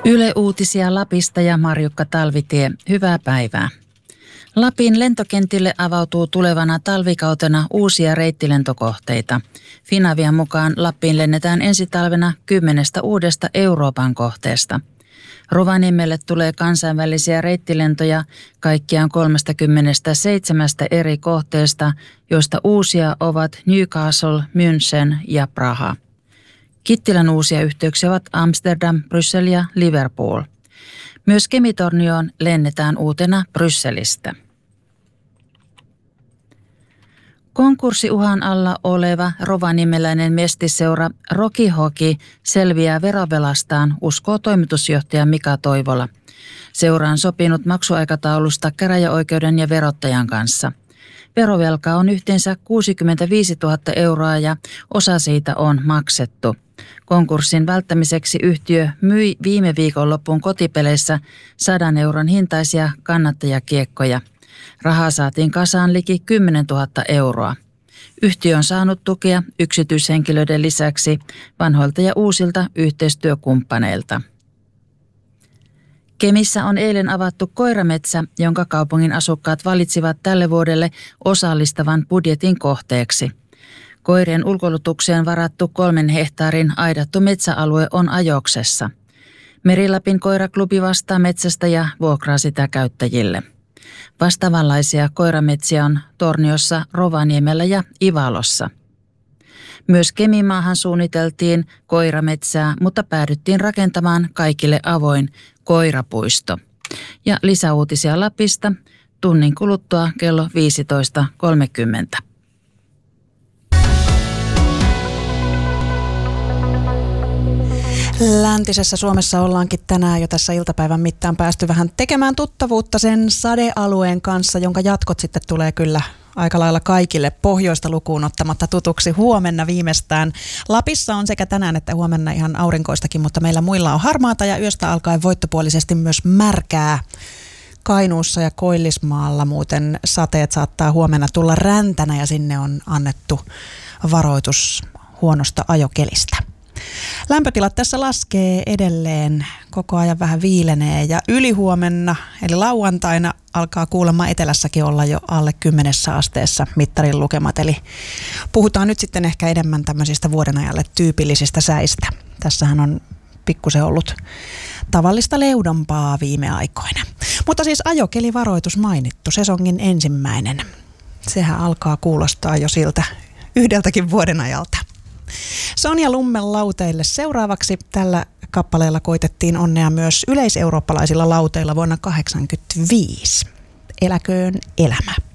Yle Uutisia Lapista ja Marjukka Talvitie. Hyvää päivää. Lapin lentokentille avautuu tulevana talvikautena uusia reittilentokohteita. Finavian mukaan Lappiin lennetään ensi talvena 10 uudesta Euroopan kohteesta. Rovaniemelle tulee kansainvälisiä reittilentoja kaikkiaan 37 eri kohteesta, joista uusia ovat Newcastle, München ja Praha. Kittilän uusia yhteyksiä ovat Amsterdam, Bryssel ja Liverpool. Myös Kemi-Tornioon lennetään uutena Brysselistä. Konkurssiuhan alla oleva rovaniemeläinen mestisseura Roki Hoki selviää verovelastaan, uskoo toimitusjohtaja Mika Toivola. Seura on sopinut maksuaikataulusta käräjäoikeuden ja verottajan kanssa. Verovelka on yhteensä 65 000 euroa ja osa siitä on maksettu. Konkurssin välttämiseksi yhtiö myi viime viikonloppuun kotipeleissä 100 euron hintaisia kannattajakiekkoja. Rahaa saatiin kasaan liki 10 000 euroa. Yhtiö on saanut tukea yksityishenkilöiden lisäksi vanhoilta ja uusilta yhteistyökumppaneilta. Kemissä on eilen avattu koirametsä, jonka kaupungin asukkaat valitsivat tälle vuodelle osallistavan budjetin kohteeksi. Koirien ulkoilutukseen varattu 3 hehtaarin aidattu metsäalue on ajoksessa. Meri-Lapin koiraklubi vastaa metsästä ja vuokraa sitä käyttäjille. Vastaavanlaisia koirametsiä on Torniossa, Rovaniemellä ja Ivalossa. Myös Kemimaahan suunniteltiin koirametsää, mutta päädyttiin rakentamaan kaikille avoin koirapuisto. Ja lisäuutisia Lapista tunnin kuluttua kello 15.30. Läntisessä Suomessa ollaankin tänään jo tässä iltapäivän mittaan päästy vähän tekemään tuttavuutta sen sadealueen kanssa, jonka jatkot sitten tulee kyllä aika lailla kaikille pohjoista lukuun ottamatta tutuksi huomenna viimeistään. Lapissa on sekä tänään että huomenna ihan aurinkoistakin, mutta meillä muilla on harmaata ja yöstä alkaen voittopuolisesti myös märkää. Kainuussa ja Koillismaalla muuten sateet saattaa huomenna tulla räntänä ja sinne on annettu varoitus huonosta ajokelistä. Lämpötilat tässä laskee edelleen, koko ajan vähän viilenee ja ylihuomenna eli lauantaina alkaa kuulemma etelässäkin olla jo alle 10 asteessa mittarin lukemat. Eli puhutaan nyt sitten ehkä enemmän tämmöisistä vuodenajalle tyypillisistä säistä. Tässähän on pikkusen ollut tavallista leudompaa viime aikoina. Mutta siis ajokelivaroitus mainittu, sesongin ensimmäinen. Sehän alkaa kuulostaa jo siltä yhdeltäkin vuodenajalta. Sonja Lummen lauteille seuraavaksi. Tällä kappaleella koitettiin onnea myös yleiseurooppalaisilla lauteilla vuonna 1985. Eläköön elämä.